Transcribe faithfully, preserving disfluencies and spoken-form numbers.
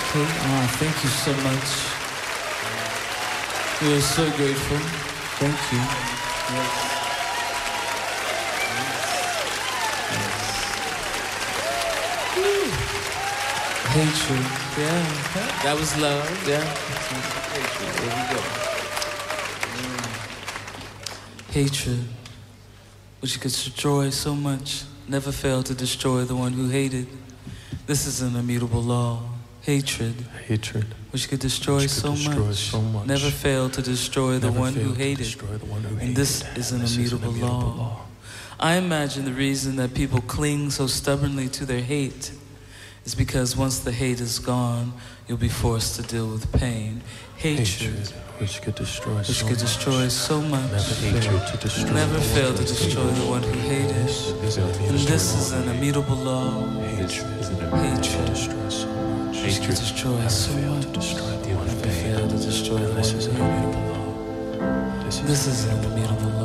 Okay. Ah, thank you so much. We are so grateful. Thank you. Yes. Yes. Hatred. Yeah. That was love. Yeah. Hatred. There we go. Mm. Hatred, which could destroy so much, never failed to destroy the one who hated. This is an immutable law. Hatred, hatred, which could destroy, which could so, destroy much, so much, never failed to destroy the one who hated. One who and hated. this is an, this immutable, is an immutable law. law. I imagine the reason that people cling so stubbornly to their hate is because once the hate is gone, you'll be forced to deal with pain. Hatred, hatred which could destroy, which so, could much, destroy so much, never failed to destroy, never failed to the destroy the one who hated. This is and this is an immutable law. Hatred, hatred, destroy so much. Hatred destroys so much. To destroy the one Never failed to destroy the one who hated. This is This is an immutable law.